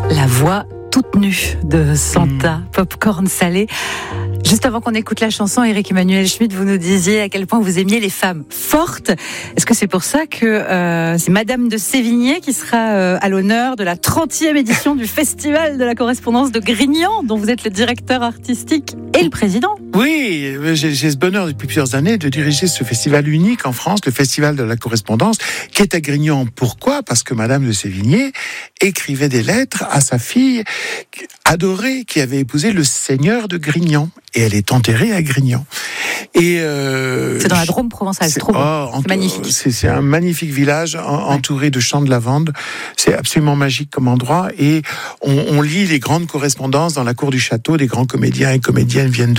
La voix toute nue de Santa, popcorn salé. Juste avant qu'on écoute la chanson, Éric Emmanuel Schmitt, vous nous disiez à quel point vous aimiez les femmes fortes. Est-ce que c'est pour ça que c'est Madame de Sévigné qui sera à l'honneur de la 30e édition du Festival de la correspondance de Grignan, dont vous êtes le directeur artistique et le président? Oui, j'ai ce bonheur depuis plusieurs années de diriger ce festival unique en France, le Festival de la correspondance, qui est à Grignan. Pourquoi ? Parce que Madame de Sévigné écrivait des lettres à sa fille adorée qui avait épousé le seigneur de Grignan. Et elle est enterrée à Grignan. Et c'est dans la Drôme provençale, c'est trop beau. C'est magnifique. C'est un magnifique village entouré de champs de lavande. C'est absolument magique comme endroit. Et on lit les grandes correspondances dans la cour du château. Des grands comédiens et comédiennes viennent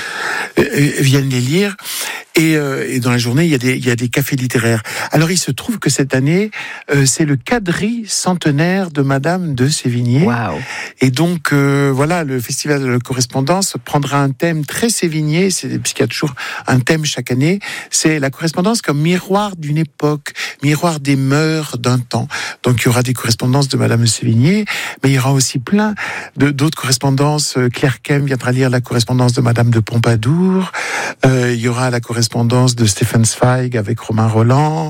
les lire. Et dans la journée, il y a des cafés littéraires. Alors, il se trouve que cette année, c'est le quadri centenaire de Madame de Sévigné. Wow. Et donc, voilà, le Festival de la correspondance prendra un thème très sévigné, puisqu'il y a toujours un thème chaque année. C'est la correspondance comme miroir d'une époque, miroir des mœurs d'un temps. Donc, il y aura des correspondances de Madame de Sévigné, mais il y aura aussi plein d'autres correspondances. Claire Kem viendra lire la correspondance de Madame de Pompadour. Il y aura la correspondance de Stefan Zweig avec Romain Roland,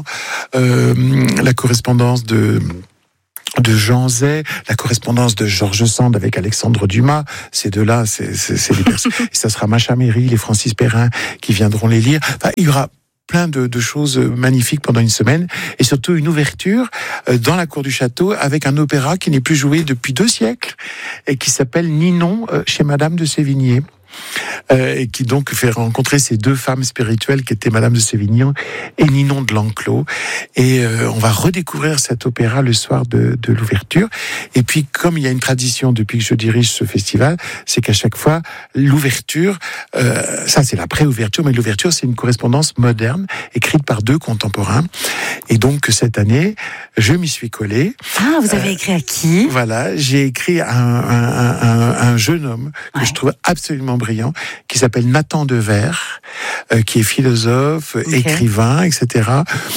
la correspondance de Jean Zay, la correspondance de Georges Sand avec Alexandre Dumas. Ces deux-là, c'est des personnes. Et ça sera Macha Méry, les Francis Perrin qui viendront les lire. Enfin, il y aura plein de choses magnifiques pendant une semaine, et surtout une ouverture dans la cour du château avec un opéra qui n'est plus joué depuis 2 siècles et qui s'appelle Ninon chez Madame de Sévigné. Et qui donc fait rencontrer ces 2 femmes spirituelles qui étaient Madame de Sévigné et Ninon de l'Enclos. Et on va redécouvrir cet opéra le soir de l'ouverture. Et puis, comme il y a une tradition depuis que je dirige ce festival, c'est qu'à chaque fois, l'ouverture, ça c'est la pré-ouverture, mais l'ouverture c'est une correspondance moderne, écrite par 2 contemporains. Et donc, cette année, je m'y suis collé. Ah, vous avez écrit à qui ? Voilà, j'ai écrit à un jeune homme que je trouve absolument brillant, qui s'appelle Nathan Devers, qui est philosophe, écrivain, etc.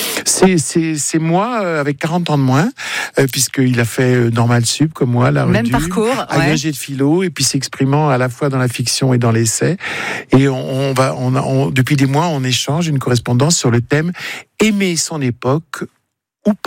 C'est moi, avec 40 ans de moins, puisqu'il a fait Normal Sup, comme moi, la même parcours, agrégé de philo, et puis s'exprimant à la fois dans la fiction et dans l'essai. Et depuis des mois, on échange une correspondance sur le thème « Aimer son époque ou pas ».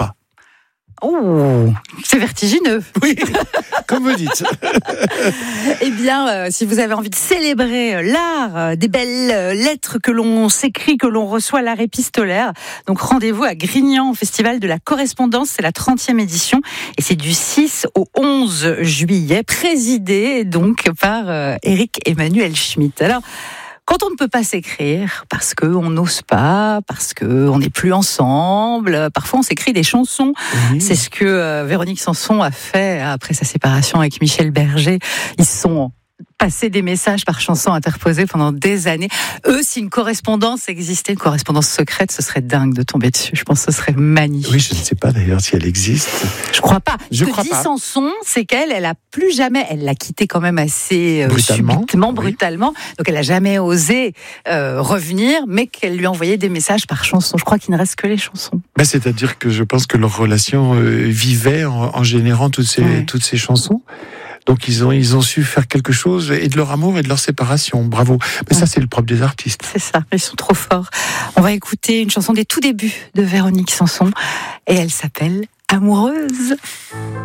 Oh, c'est vertigineux. Oui, comme vous dites. Eh bien, si vous avez envie de célébrer l'art des belles lettres que l'on s'écrit, que l'on reçoit, l'art épistolaire, donc rendez-vous à Grignan au Festival de la correspondance, c'est la 30e édition, et c'est du 6 au 11 juillet, présidé donc par Éric Emmanuel Schmitt. Alors, quand on ne peut pas s'écrire, parce qu'on n'ose pas, parce qu'on n'est plus ensemble, parfois on s'écrit des chansons. Oui. C'est ce que Véronique Sanson a fait après sa séparation avec Michel Berger. Ils se sont passés des messages par chansons interposées pendant des années. Eux, si une correspondance existait, une correspondance secrète, ce serait dingue de tomber dessus. Je pense que ce serait magnifique. Oui, je ne sais pas d'ailleurs si elle existe. Je crois pas. Ce que dit Sanson, c'est qu'elle a plus jamais, elle l'a quitté quand même assez brutalement. Donc elle a jamais osé revenir, mais qu'elle lui envoyait des messages par chanson. Je crois qu'il ne reste que les chansons. C'est-à-dire que je pense que leur relation vivait en générant toutes ces chansons. Donc ils ont su faire quelque chose, et de leur amour et de leur séparation. Bravo. Mais ça, c'est le propre des artistes. C'est ça, ils sont trop forts. On va écouter une chanson des tout débuts de Véronique Sanson, et elle s'appelle Amoureuse.